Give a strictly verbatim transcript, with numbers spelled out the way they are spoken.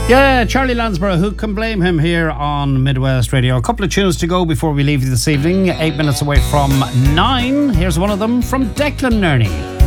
Yeah, Charlie Lansborough, who can blame him here on Midwest Radio. A couple of tunes to go before we leave you this evening. Eight minutes away from nine. Here's one of them from Declan Nerney.